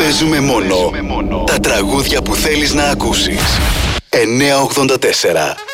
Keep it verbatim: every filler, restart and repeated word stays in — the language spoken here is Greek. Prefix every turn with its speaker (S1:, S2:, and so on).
S1: παίζουμε μόνο τα τραγούδια που θέλεις να ακούσεις. εννιά ογδόντα τέσσερα